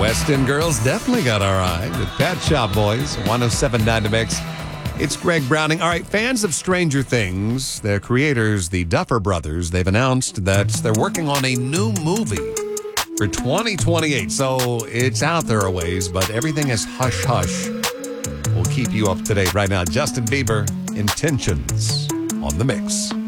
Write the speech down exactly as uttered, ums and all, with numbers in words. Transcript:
West End Girls definitely got our eye with Pet Shop Boys, one oh seven point nine The Mix. It's Greg Browning. All right, fans of Stranger Things, their creators, the Duffer Brothers, they've announced that they're working on a new movie for twenty twenty-eight. So it's out there a ways, but everything is hush-hush. We'll keep you up to date right now. Justin Bieber, Intentions on The Mix.